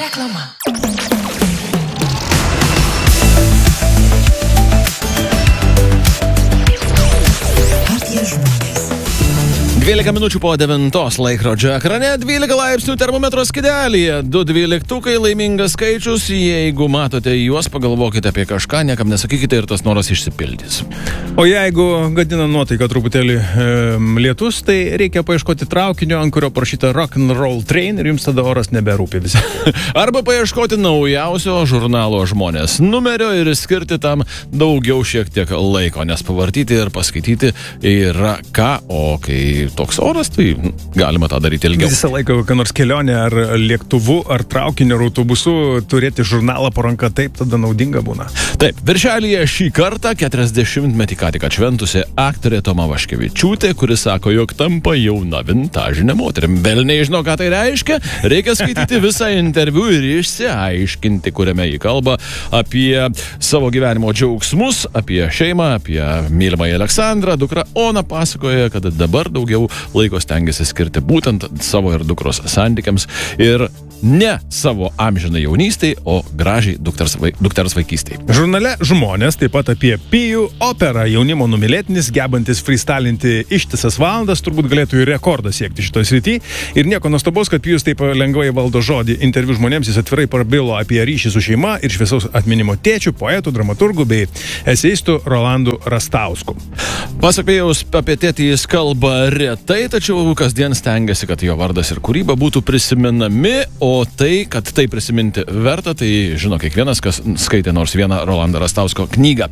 Reklama. Apie žmonės. 12 minučių po 9 laikrodžio ekrane, 12 laipsnių termometro skydelyje, 2 dvyliktukai, laimingas skaičius, jeigu matote juos, pagalvokite apie kažką, niekam nesakykite ir tas noras išsipildys. O jeigu gadina nuotaiką truputėlį lietus, tai reikia paieškoti traukinio, ant kurio parašyta Rock'n'Roll Train ir jums tada oras neberūpi visi. Arba paieškoti naujausio žurnalo Žmonės numerio ir skirti tam daugiau šiek tiek laiko, nes pavartyti ir paskaityti yra ką, o kai toks oras, tai galima tą daryti ilgiau. Visą laiką, kokią nors kelionę ar lėktuvu, ar traukiniu, ar autobusu, turėti žurnalą po ranka, taip tada naudinga būna. Taip, viršelyje šį kartą 40-metį ką tik atšventusi aktorė Toma Vaškevičiūtė, kuris sako, jog tampa jauna vintažinė moterim. Velniai žino, ką tai reiškia, reikia skaityti visą interviu ir išsiaiškinti, kuriame jį kalba apie savo gyvenimo džiaugsmus, apie šeimą, apie mylimąją Aleksandrą, dukrą Oną pasakoja, kad dabar daugiau laiko stengiasi skirti būtent savo ir dukros santykiams ir ne savo amžinai jaunystėj, o gražiai dukters vaikystėj. Žurnale Žmonės taip pat apie Pijų operą, jaunimo numylėtinis, gebantis freestylinti ištisas valandas, turbūt galėtų ir rekordą siekti šitoje srityje. Ir nieko nuostabaus, kad Pijus taip lengvai valdo žodį interviu Žmonėms, jis atvirai prabilo apie ryšį su šeima ir šviesaus atminimo tėčių, poetų, dramaturgų bei eseistų Rolandu Rastausku. Pasak Pijaus, apie tėtį jis kalba retai, tačiau kasdien stengiasi, kad jo vardas ir kūryba būtų prisimenami, o tai, kad tai prisiminti verta, tai žino kiekvienas, kas skaitė nors vieną Rolando Rastausko knygą.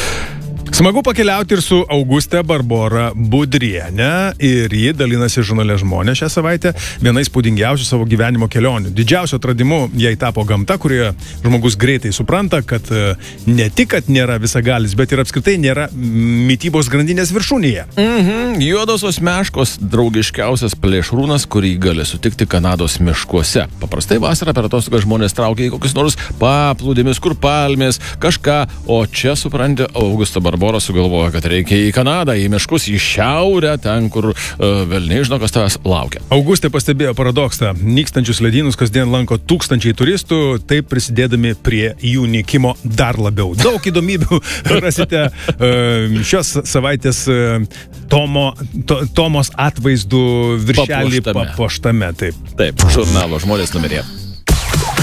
Smagu pakeliauti ir su Auguste Barbora Budriene ir ji dalinasi žurnale Žmonės šią savaitę viena įspūdingiausių savo gyvenimo kelionių. Didžiausio atradimu jai tapo gamta, kurioje žmogus greitai supranta, kad ne tik, kad nėra visagalis, bet ir apskritai nėra mitybos grandinės viršūnėje. Juodosios meškos draugiškiausias plėšrūnas, kurį gali sutikti Kanados miškuose. Paprastai vasarą per atostogas žmonės traukia į kokius nors paplūdimius, kur palmės, kažką, o čia, supranti, Augusta Barbora sugalvoja, kad reikia į Kanadą, į miškus, į šiaurę, ten, kur velniai žino, kas tavęs laukia. Augustė pastebėjo paradoksą. Nykstančius ledynus kasdien lanko tūkstančiai turistų, taip prisidėdami prie jų nykimo dar labiau. Daug įdomybių rasite šios savaitės Tomos atvaizdų viršelį papuoštame. Taip, žurnalo Žmonės numeryje.